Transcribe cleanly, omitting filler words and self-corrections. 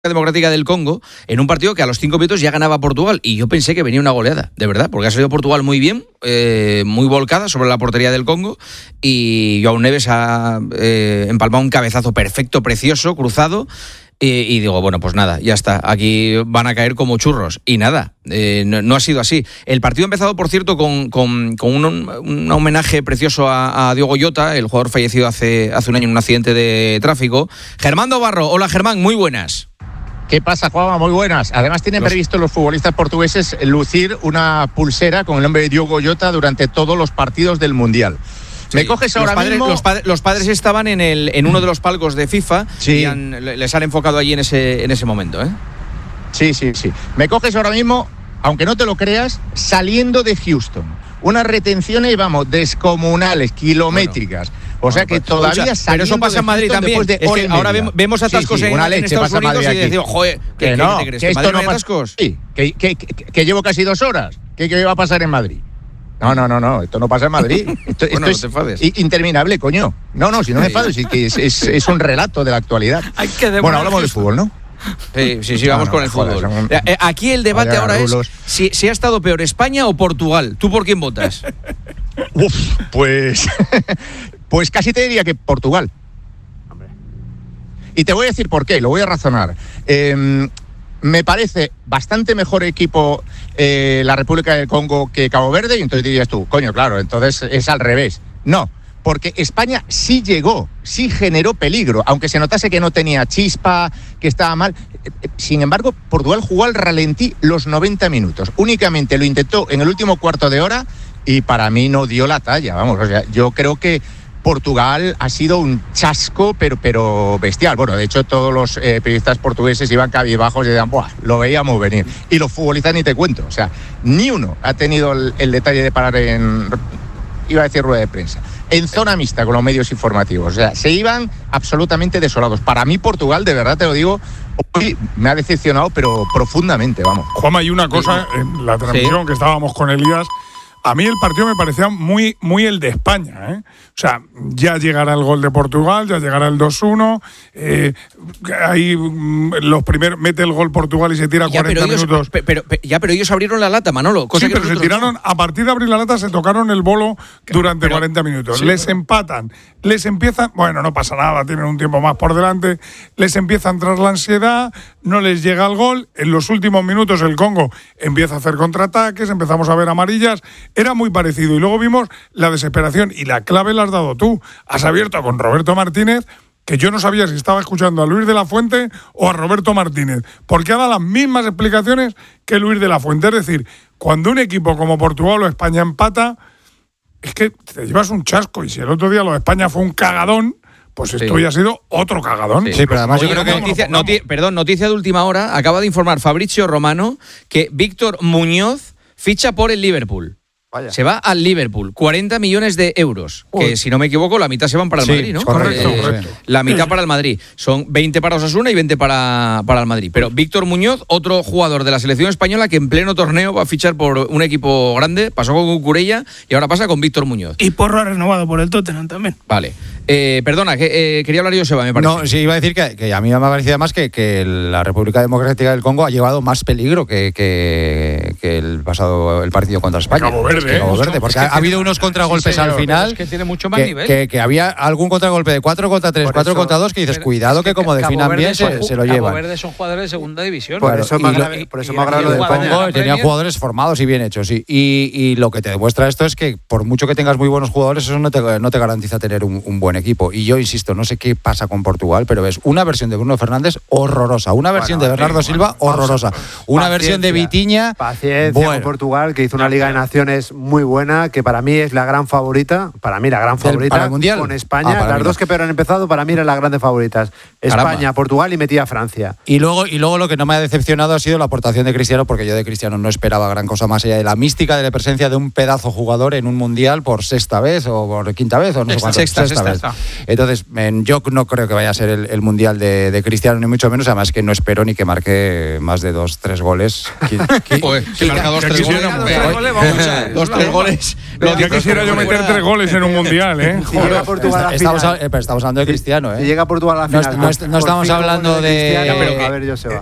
Democrática del Congo en un partido que a los 5 minutos ya ganaba Portugal y yo pensé que venía una goleada, de verdad, porque ha salido Portugal muy bien, muy volcada sobre la portería del Congo y João Neves ha empalmado un cabezazo perfecto, precioso, cruzado y digo, bueno, pues nada, ya está, aquí van a caer como churros y nada, no ha sido así. El partido ha empezado, por cierto, con un homenaje precioso a Diogo Jota, el jugador fallecido hace un año en un accidente de tráfico. Germán Dobarro, hola Germán, muy buenas. ¿Qué pasa, Juanma? Muy buenas. Además tienen previsto los futbolistas portugueses lucir una pulsera con el nombre de Diogo Jota durante todos los partidos del Mundial. Sí. Me coges ahora mismo... Los padres estaban en uno de los palcos de FIFA, sí. Y les han enfocado allí en ese momento, ¿eh? Sí. Me coges ahora mismo, aunque no te lo creas, saliendo de Houston. Unas retenciones, vamos, descomunales, kilométricas. Bueno. O sea que todavía pero eso pasa en Madrid también. Es que ahora vemos atascos en Estados Unidos y decimos, joder, ¿qué te crees? ¿Que en Madrid no hay atascos? Sí, que llevo casi 2 horas. ¿Qué va a pasar en Madrid? No, esto no pasa en Madrid. Esto no te enfades. Es interminable, coño. No, si no me enfado, sí que es un relato de la actualidad. Bueno, hablamos de fútbol, ¿no? Sí, vamos con el fútbol. Aquí el debate ahora es si ha estado peor España o Portugal. ¿Tú por quién votas? Pues casi te diría que Portugal. Y te voy a decir por qué, lo voy a razonar. Me parece bastante mejor equipo la República del Congo que Cabo Verde, y entonces dirías tú, coño, claro, entonces es al revés. No, porque España sí llegó, sí generó peligro, aunque se notase que no tenía chispa, que estaba mal. Sin embargo, Portugal jugó al ralentí los 90 minutos. Únicamente lo intentó en el último cuarto de hora y para mí no dio la talla. Vamos, o sea, yo creo que Portugal ha sido un chasco, pero bestial. Bueno, de hecho, todos los periodistas portugueses iban cabizbajos y decían, ¡buah! Lo veíamos venir. Y los futbolistas ni te cuento. O sea, ni uno ha tenido el detalle de parar iba a decir rueda de prensa, en zona mixta con los medios informativos. O sea, se iban absolutamente desolados. Para mí, Portugal, de verdad te lo digo, hoy me ha decepcionado, pero profundamente, vamos. Juanma, hay una cosa en la transmisión que estábamos con Elías. A mí el partido me parecía muy el de España, ¿eh? O sea, ya llegará el gol de Portugal, ya llegará el 2-1, ahí los primeros mete el gol Portugal y se tira 40 minutos. Pero ellos abrieron la lata, Manolo. Sí, pero se tiraron, a partir de abrir la lata se tocaron el bolo durante 40 minutos. Sí, les empatan, les empiezan, bueno, no pasa nada, tienen un tiempo más por delante, les empieza a entrar la ansiedad, no les llega el gol, en los últimos minutos el Congo empieza a hacer contraataques, empezamos a ver amarillas. Era muy parecido y luego vimos la desesperación y la clave la has dado tú. Has abierto con Roberto Martínez, que yo no sabía si estaba escuchando a Luis de la Fuente o a Roberto Martínez, porque ha dado las mismas explicaciones que Luis de la Fuente. Es decir, cuando un equipo como Portugal o España empata, es que te llevas un chasco, y si el otro día lo de España fue un cagadón, pues esto ya ha sido otro cagadón. Sí, pero además yo creo que noticia de última hora, acaba de informar Fabrizio Romano que Víctor Muñoz ficha por el Liverpool. Vaya. Se va al Liverpool, 40 millones de euros, que si no me equivoco la mitad se van para el Madrid, ¿no? Correcto. La mitad para el Madrid, son 20 para Osasuna y 20 para el Madrid. Pero Víctor Muñoz, otro jugador de la selección española que en pleno torneo va a fichar por un equipo grande, pasó con Cucurella y ahora pasa con Víctor Muñoz. Y Porro ha renovado por el Tottenham también. Vale. Perdona, quería hablar yo, Seba, me parece. No, sí, iba a decir que a mí me ha parecido más que la República Democrática del Congo ha llevado más peligro que el partido contra España. Cabo Verde, porque ha habido unos contragolpes al final. Es que tiene mucho más nivel. Que había algún contragolpe de 4 contra 3, 4 contra 2, que dices, cuidado que como definan bien se lo llevan. Cabo Verde son jugadores de segunda división. Por eso más grave lo del Congo, tenía jugadores formados y bien hechos. Y lo que te demuestra esto es que por mucho que tengas muy buenos jugadores, eso no te garantiza tener un buen equipo. Y yo insisto, no sé qué pasa con Portugal, pero ves una versión de Bruno Fernández horrorosa, una versión de Bernardo Silva horrorosa, una versión de Vitinha. Paciencia con Portugal, que hizo una Liga de Naciones muy buena, que para mí es la gran favorita, para el Mundial con España. Las dos que peor han empezado, para mí eran las grandes favoritas. España, Caramba. Portugal y metía a Francia. Y luego lo que no me ha decepcionado ha sido la aportación de Cristiano, porque yo de Cristiano no esperaba gran cosa más allá de la mística de la presencia de un pedazo jugador en un Mundial por sexta vez o por quinta vez o no sé cuánto. Sexta vez. Entonces, yo no creo que vaya a ser el Mundial de Cristiano, ni mucho menos. Además que no espero ni que marque más de 2-3 goles. Que marca 2-3 goles. Los 3 goles. Ya quisiera yo meter 3 goles en un mundial, ¿eh? Si llega Portugal a la final. Estamos hablando de Cristiano, ¿eh? Si llega Portugal a la final. No estamos hablando de. A ver, Joseba.